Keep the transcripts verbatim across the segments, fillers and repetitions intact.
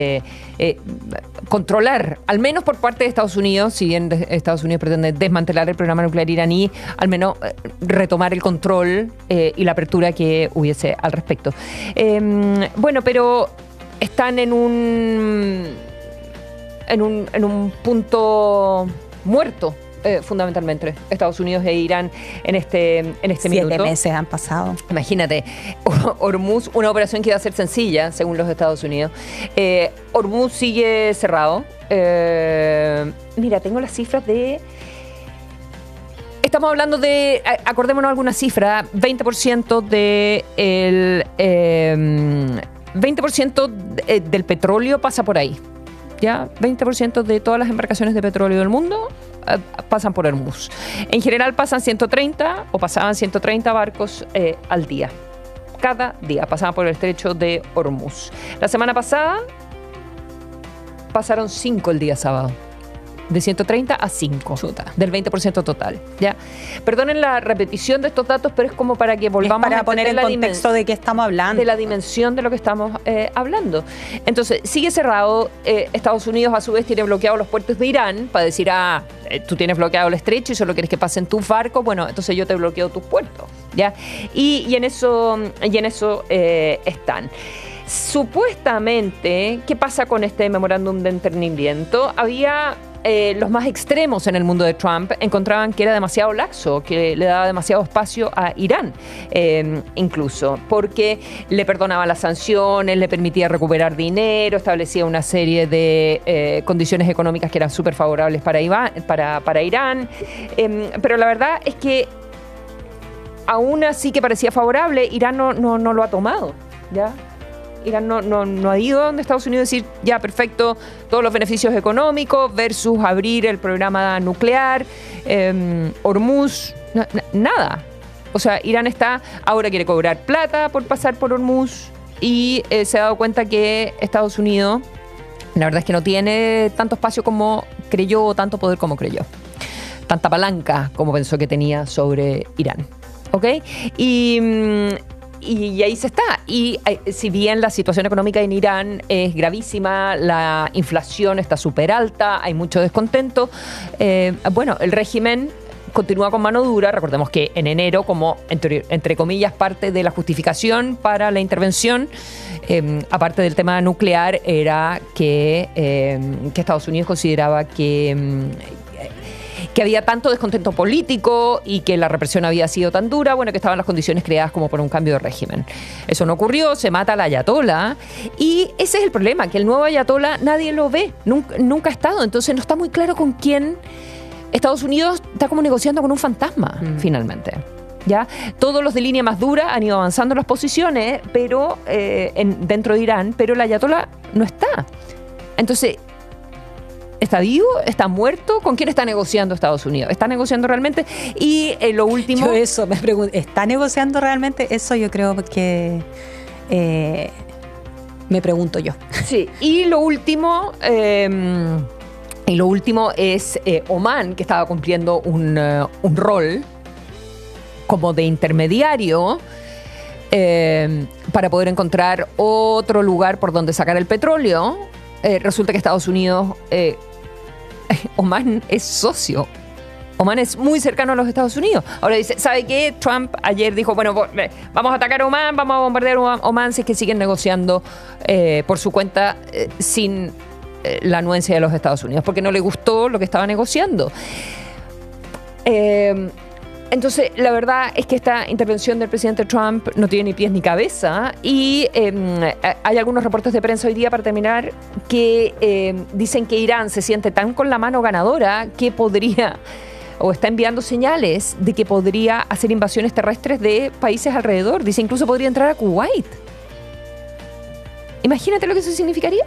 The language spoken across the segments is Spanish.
Eh, eh, controlar, al menos por parte de Estados Unidos, si bien de, Estados Unidos pretende desmantelar el programa nuclear iraní, al menos eh, retomar el control eh, y la apertura que hubiese al respecto. Eh, bueno, pero están en un, en un, en un punto muerto. Eh, fundamentalmente Estados Unidos e Irán en este, en este Siete minuto. meses han pasado. Imagínate, Hormuz, una operación que iba a ser sencilla, según los Estados Unidos. Eh, Hormuz sigue cerrado. Eh, mira, tengo las cifras de... Estamos hablando de, acordémonos alguna cifra, veinte por ciento de el, eh, veinte por ciento de, del petróleo pasa por ahí. ¿Ya? veinte por ciento de todas las embarcaciones de petróleo del mundo eh, pasan por Hormuz. En general pasan ciento treinta o pasaban ciento treinta barcos eh, al día. Cada día pasaban por el estrecho de Hormuz. La semana pasada pasaron cinco el día sábado. De ciento treinta a cinco. Chuta. Del veinte por ciento total. ¿Ya? Perdonen la repetición de estos datos, pero es como para que volvamos es para a poner en contexto de qué estamos hablando. De la dimensión de lo que estamos eh, hablando. Entonces, sigue cerrado. Eh, Estados Unidos, a su vez, tiene bloqueados los puertos de Irán para decir, ah, eh, tú tienes bloqueado el estrecho y solo quieres que pasen tus barcos. Bueno, entonces yo te bloqueo tus puertos. ¿Ya? Y, y en eso, y en eso eh, están. Supuestamente, ¿qué pasa con este memorándum de entendimiento? Había... Eh, los más extremos en el mundo de Trump encontraban que era demasiado laxo, que le daba demasiado espacio a Irán, eh, incluso, porque le perdonaba las sanciones, le permitía recuperar dinero, establecía una serie de eh, condiciones económicas que eran súper favorables para, Iba, para, para Irán. Eh, pero la verdad es que aún así que parecía favorable, Irán no, no, no lo ha tomado, ¿ya? Irán no, no, no ha ido donde Estados Unidos a decir, ya, perfecto, todos los beneficios económicos versus abrir el programa nuclear, eh, Hormuz, na, na, nada. O sea, Irán está, ahora quiere cobrar plata por pasar por Hormuz y eh, se ha dado cuenta que Estados Unidos, la verdad es que no tiene tanto espacio como creyó o tanto poder como creyó. Tanta palanca como pensó que tenía sobre Irán. ¿Ok? Y... Y, y ahí se está. Y eh, si bien la situación económica en Irán es gravísima, la inflación está súper alta, hay mucho descontento, eh, bueno, el régimen continúa con mano dura. Recordemos que en enero, como entre, entre comillas, parte de la justificación para la intervención, eh, aparte del tema nuclear, era que, eh, que Estados Unidos consideraba que... Eh, que había tanto descontento político y que la represión había sido tan dura, bueno, que estaban las condiciones creadas como por un cambio de régimen. Eso no ocurrió, se mata al ayatolá y ese es el problema, que el nuevo ayatolá nadie lo ve, nunca, nunca ha estado, entonces no está muy claro con quién Estados Unidos está como negociando con un fantasma, mm. finalmente. ¿Ya? Todos los de línea más dura han ido avanzando en las posiciones, pero eh, en, dentro de Irán, pero el ayatolá no está. Entonces, ¿está vivo? ¿Está muerto? ¿Con quién está negociando Estados Unidos? ¿Está negociando realmente? Y eh, lo último... Yo eso me pregunto, ¿está negociando realmente? Eso yo creo que eh, me pregunto yo. Sí, y lo último... Eh, y lo último es eh, Omán, que estaba cumpliendo un, uh, un rol como de intermediario eh, para poder encontrar otro lugar por donde sacar el petróleo. Eh, resulta que Estados Unidos... Eh, Omán es socio. Omán es muy cercano a los Estados Unidos. Ahora dice, ¿sabe qué? Trump ayer dijo, bueno, vamos a atacar a Omán, vamos a bombardear a Omán si es que siguen negociando eh, por su cuenta eh, sin eh, la anuencia de los Estados Unidos, porque no le gustó lo que estaba negociando. Eh, Entonces, la verdad es que esta intervención del presidente Trump no tiene ni pies ni cabeza y eh, hay algunos reportes de prensa hoy día, para terminar, que eh, dicen que Irán se siente tan con la mano ganadora que podría, o está enviando señales de que podría hacer invasiones terrestres de países alrededor. Dice, incluso podría entrar a Kuwait. Imagínate lo que eso significaría.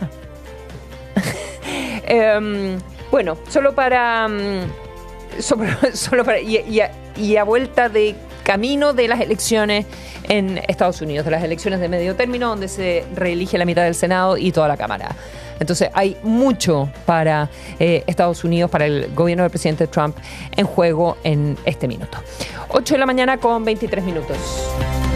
eh, bueno, solo para... Solo, solo para... Y, y, y a vuelta de camino de las elecciones en Estados Unidos, de las elecciones de medio término, donde se reelige la mitad del Senado y toda la Cámara. Entonces hay mucho para eh, Estados Unidos, para el gobierno del presidente Trump en juego en este minuto. ocho de la mañana con veintitrés minutos.